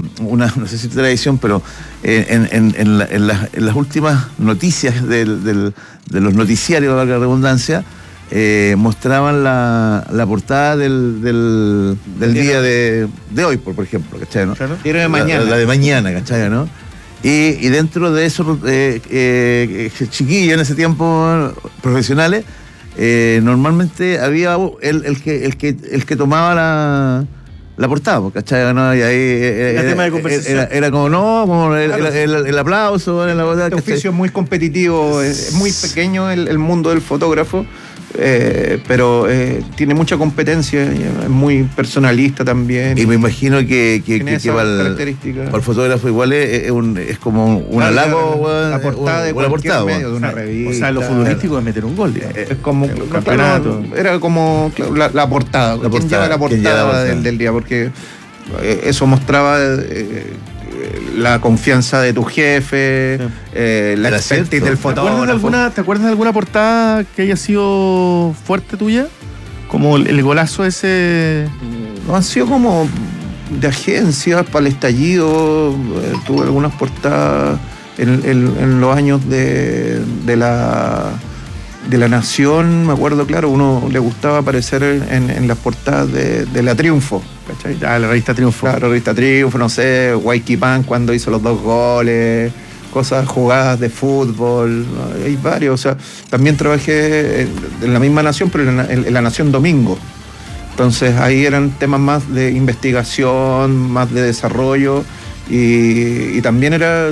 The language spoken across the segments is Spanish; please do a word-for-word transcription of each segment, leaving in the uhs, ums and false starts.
una, no sé si tradición, pero en, en, en, la, en, las, en las últimas noticias del, del, de los noticiarios, valga la redundancia, eh, mostraban la, la portada del, del, del día de, de hoy, por, por ejemplo, ¿cachai? ¿No? Claro. Diario de mañana. La, la de mañana, ¿cachai? ¿No? Y, y dentro de esos eh, eh, chiquillos en ese tiempo, profesionales, eh, normalmente había el, el, que, el, que, el que tomaba la, la portada, ¿cachai? ¿No? Y ahí era, tema de conversación. Era, era como, no, como el, Claro. el, el, el aplauso. La cosa, este oficio es muy competitivo, es muy pequeño el, el mundo del fotógrafo. Eh, pero eh, tiene mucha competencia, es muy personalista también. Y me imagino que, que, que, que para, el, para el fotógrafo igual es, es, un, es como un claro, halago. La, la portada de cualquier portada, medio de una revista. O sea, lo futbolístico es meter un gol, digamos. Es como el claro, campeonato. Era como claro, la, la portada. La ¿Quién portada, lleva la portada del, del día? Porque eh, eso mostraba eh, la confianza de tu jefe, sí. eh, la expertise del fotógrafo. ¿Te acuerdas, de alguna, ¿Te acuerdas de alguna portada que haya sido fuerte tuya? Como el, el golazo ese. No, han sido como de agencias para el estallido. Eh, tuve algunas portadas en, en, en los años de, de la de la Nación, me acuerdo, claro, uno le gustaba aparecer en, en las portadas de, de la Triunfo, ¿cachai? Ah, la revista Triunfo. Claro, la revista Triunfo, no sé, Guayquipán cuando hizo los dos goles, cosas, jugadas de fútbol, ¿no? Hay varios, o sea, también trabajé en, en la misma Nación, pero en la, en la Nación Domingo. Entonces ahí eran temas más de investigación, más de desarrollo, y, y también era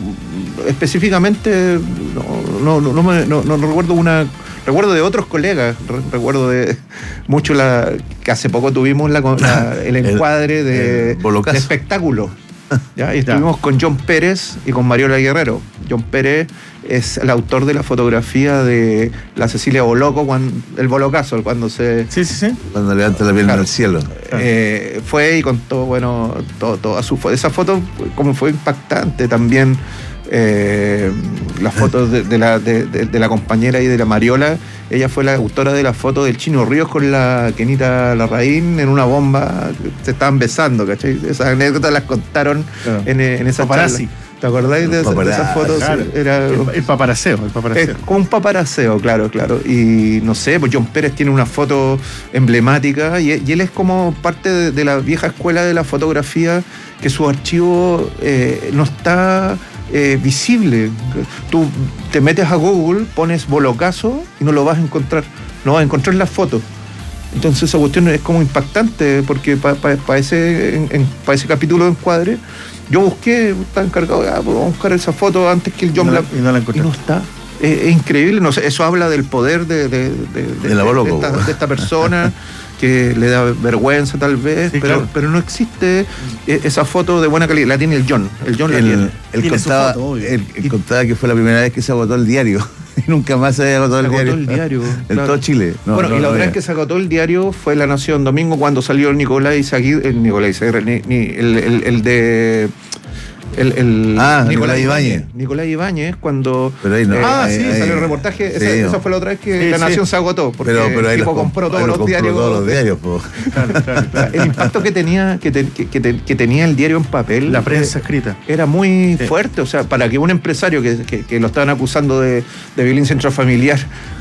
específicamente, no, no, no, me, no, no recuerdo una, recuerdo de otros colegas, re, recuerdo de mucho la que hace poco tuvimos la, la, el encuadre el, de, el de espectáculo. ¿Ya? Y estuvimos con John Pérez y con Mariola Guerrero. John Pérez es el autor de la fotografía de la Cecilia Boloco, cuando, el Bolocazo, cuando se... Sí, sí, sí. Cuando levanta la pierna claro, al cielo. Eh, fue y contó, bueno, todo, toda su foto. Esa foto como fue impactante también. Eh, las fotos de, de, la, de, de, de la compañera y de la Mariola. Ella fue la autora de la foto del Chino Ríos con la Kenita Larraín en una bomba, se estaban besando, ¿cachai? Esas anécdotas las contaron claro. en, en esa paparazzi. ¿Te acordáis de, de esas fotos? Claro. Era el, el paparaceo, el paparaceo. Es como un paparaceo, claro, claro. Y no sé, pues John Pérez tiene una foto emblemática y, y él es como parte de, de la vieja escuela de la fotografía, que su archivo eh, no está eh, visible. Tú te metes a Google, pones Bolocazo y no lo vas a encontrar. No vas a encontrar las fotos. Entonces esa cuestión es como impactante, porque para pa, pa ese, pa ese capítulo de encuadre yo busqué, estaba encargado, ah, vamos a buscar esa foto antes que el John y no, la, y no la encontré. Y no está. Es, es increíble, no sé, eso habla del poder de, de, de, de, de, la de, de, esta, de esta persona que le da vergüenza tal vez, sí, pero, claro. pero no existe esa foto de buena calidad. La tiene el John, el John el, la tiene. Él contaba, foto, él, él contaba que fue la primera vez que se agotó el diario. Y nunca más se había agotado el se diario. Agotó el diario. En claro. todo Chile. No, bueno, no, y la no, otra vez que se agotó el diario fue La Nación Domingo, cuando salió el Nicolás Izaguirre, el Nicolás Izaguirre, ni, ni, el, el, el de... El, el ah, Nicolás Ibáñez. Nicolás Ibáñez, cuando. Pero ahí no, eh, ah, sí, ahí, salió el reportaje. Sí, esa, no. esa fue la otra vez que sí, La Nación sí. se agotó. Porque pero, pero el tipo los, compró todos los compró diarios. Todos los diarios claro, claro, claro. El impacto que tenía, que, te, que, que, que tenía el diario en papel. La prensa escrita. Era muy sí. fuerte. O sea, para que un empresario que, que, que lo estaban acusando de, de violencia intrafamiliar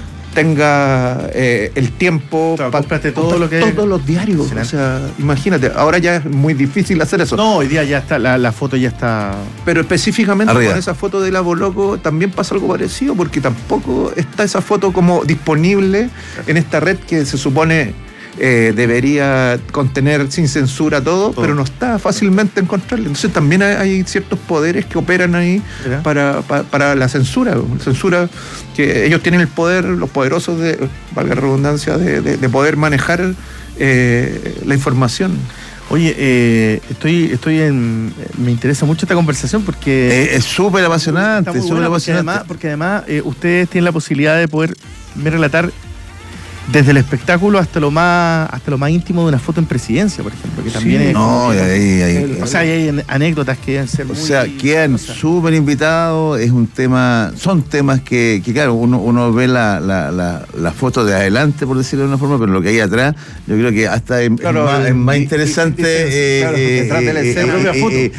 tenga eh, el tiempo para comprarte todo lo que todos los diarios, o sea, imagínate, ahora ya es muy difícil hacer eso. No, hoy día ya está, la, la foto ya está. Pero específicamente arriba. Con esa foto de la Boloco también pasa algo parecido, porque tampoco está esa foto como disponible en esta red que se supone eh, debería contener sin censura todo, todo, pero no está fácilmente encontrarle. Entonces también hay, hay ciertos poderes que operan ahí para, para, para la censura, censura que ellos tienen el poder, los poderosos, de, valga la redundancia, de, de, de poder manejar eh, la información. Oye, eh, estoy, estoy en, me interesa mucho esta conversación porque eh, es súper apasionante, es súper apasionante. Porque además, porque además eh, ustedes tienen la posibilidad de poder relatar desde el espectáculo hasta lo más hasta lo más íntimo de una foto en presidencia, por ejemplo, que también sí, es no, y ahí, ahí, o sea, hay anécdotas que deben ser o muy, sea, quedan o sea, súper invitados, es un tema, son temas que, que claro, uno, uno ve la, la, la, la foto de adelante, por decirlo de una forma, pero lo que hay atrás, yo creo que hasta es, claro, es más, es más interesante. Y, y, y, claro, eh, detrás de la escena, eh, eh, eh,